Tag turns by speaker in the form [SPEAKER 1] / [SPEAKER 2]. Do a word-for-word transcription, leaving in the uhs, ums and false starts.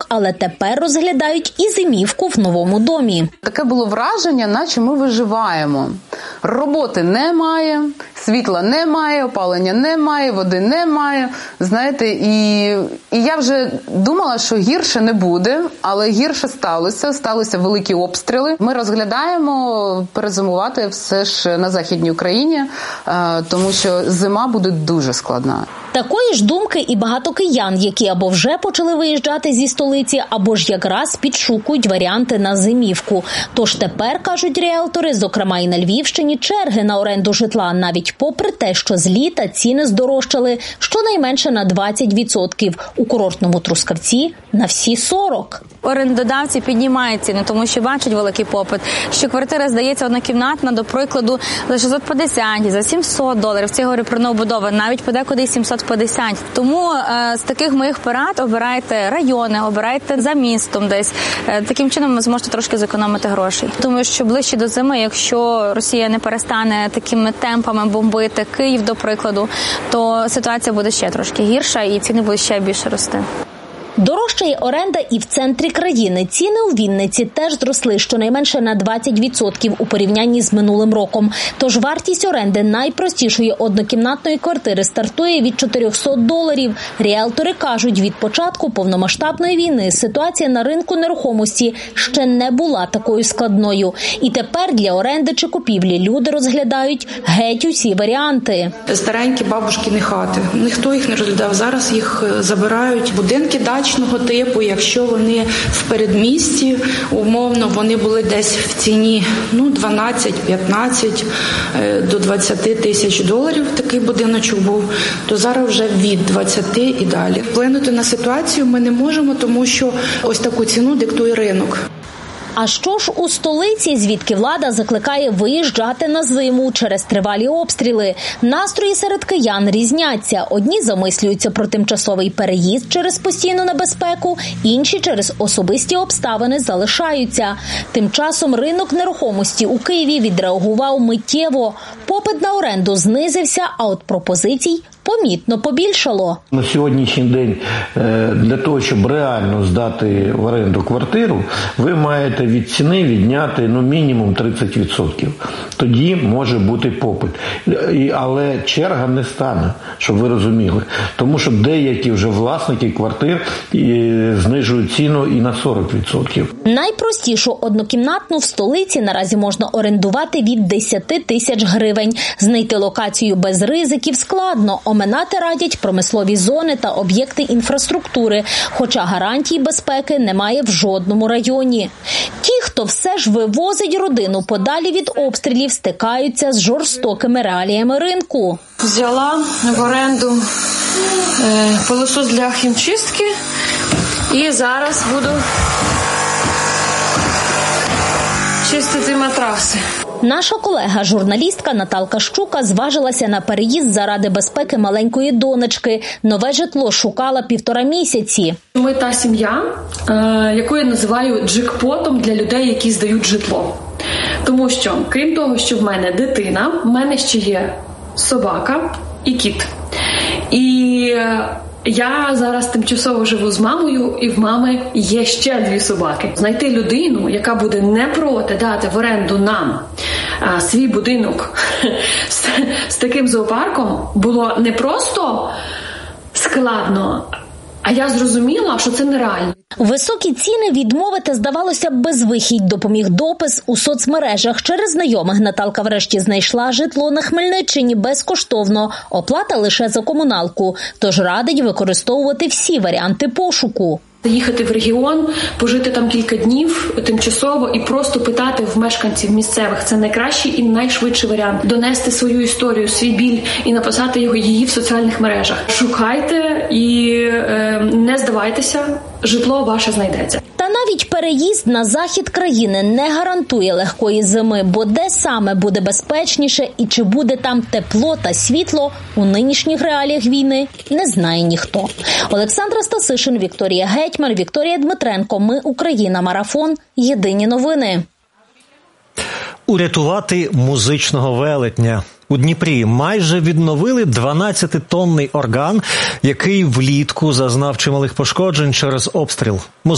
[SPEAKER 1] але тепер розглядають і зимівку в новому домі.
[SPEAKER 2] Таке було враження, наче ми виживаємо. Роботи немає, світла немає, опалення немає, води немає. Знаєте, і, і я вже думала, що гірше не буде, але гірше сталося. Сталися великі обстріли. Ми розглядаємо перезимувати все ж на Західній Україні, тому що зима буде дуже складна.
[SPEAKER 1] Такої ж думки і багато киян, які або вже почали виїжджати зі столиці, або ж якраз підшукують варіанти на зимівку. Тож тепер, кажуть ріелтори, зокрема і на Львівщині, черги на оренду житла, навіть попри те, що з літа ціни здорожчали щонайменше на двадцять відсотків. У курортному Трускавці на всі сорок відсотків.
[SPEAKER 3] Орендодавці піднімають ціни, тому що бачать великий попит. Що квартира, здається, однокімнатна, до прикладу, за шістсот п'ятдесят, за сімсот доларів. Це, говорю, про новобудови, навіть подекуди сімсот п'ятдесят. Тому е, з таких моїх порад обирайте райони, обирайте за містом десь. Е, таким чином ви зможете трошки зекономити грошей. Тому що ближче до зими, якщо Росія не перестане такими темпами бомбити Київ, до прикладу, то ситуація буде ще трошки гірша і ціни будуть ще більше рости.
[SPEAKER 1] Дорожчає оренда і в центрі країни. Ціни у Вінниці теж зросли щонайменше на двадцять відсотків у порівнянні з минулим роком. Тож вартість оренди найпростішої однокімнатної квартири стартує від чотирьохсот доларів. Ріелтори кажуть, від початку повномасштабної війни ситуація на ринку нерухомості ще не була такою складною. І тепер для оренди чи купівлі люди розглядають геть усі варіанти.
[SPEAKER 4] Старенькі бабушкіні хати. Ніхто їх не розглядав. Зараз їх забирають. Будинки дачні типу, якщо вони в передмісті, умовно, вони були десь в ціні ну, дванадцять-п'ятнадцять до двадцяти тисяч доларів, такий будиночок був, то зараз вже від двадцяти і далі. Вплинути на ситуацію ми не можемо, тому що ось таку ціну диктує ринок.
[SPEAKER 1] А що ж у столиці, звідки влада закликає виїжджати на зиму через тривалі обстріли? Настрої серед киян різняться. Одні замислюються про тимчасовий переїзд через постійну небезпеку, інші через особисті обставини залишаються. Тим часом ринок нерухомості у Києві відреагував миттєво. Попит на оренду знизився, а от пропозицій помітно побільшало.
[SPEAKER 5] На сьогоднішній день для того, щоб реально здати в оренду квартиру, ви маєте від ціни відняти ну, мінімум тридцять відсотків. Тоді може бути попит. Але черга не стане, щоб ви розуміли. Тому що деякі вже власники квартир знижують ціну і на сорок відсотків.
[SPEAKER 1] Найпростішу однокімнатну в столиці наразі можна орендувати від десяти тисяч гривень. Знайти локацію без ризиків складно. Оминати радять промислові зони та об'єкти інфраструктури, хоча гарантій безпеки немає в жодному районі. Ті, хто все ж вивозить родину подалі від обстрілів, стикаються з жорстокими реаліями ринку.
[SPEAKER 6] Взяла в оренду е, пилосос для хімчистки і зараз буду чистити матраси.
[SPEAKER 1] Наша колега, журналістка Наталка Щука, зважилася на переїзд заради безпеки маленької донечки. Нове житло шукала півтора місяці.
[SPEAKER 7] Ми та сім'я, яку я називаю джекпотом для людей, які здають житло. Тому що, крім того, що в мене дитина, в мене ще є собака і кіт. І я зараз тимчасово живу з мамою, і в мами є ще дві собаки. Знайти людину, яка буде не проти дати в оренду нам а, свій будинок з, з таким зоопарком, було не просто складно, а я зрозуміла, що це нереально.
[SPEAKER 1] Високі ціни відмовити, здавалося б, безвихідь, допоміг допис у соцмережах. Через знайомих Наталка врешті знайшла житло на Хмельниччині безкоштовно. Оплата лише за комуналку. Тож радить використовувати всі варіанти пошуку.
[SPEAKER 7] Їхати в регіон, пожити там кілька днів тимчасово і просто питати в мешканців місцевих. Це найкращий і найшвидший варіант. Донести свою історію, свій біль і написати його її в соціальних мережах. Шукайте і е, не здавайтеся, житло ваше знайдеться.
[SPEAKER 1] Та навіть переїзд на захід країни не гарантує легкої зими, бо де саме буде безпечніше і чи буде там тепло та світло у нинішніх реаліях війни, не знає ніхто. Олександра Стасишин, Вікторія Гетьман, Вікторія Дмитренко. Ми Україна. Марафон. Єдині новини.
[SPEAKER 8] Урятувати музичного велетня. У Дніпрі майже відновили дванадцятитонний орган, який влітку зазнав чималих пошкоджень через обстріл.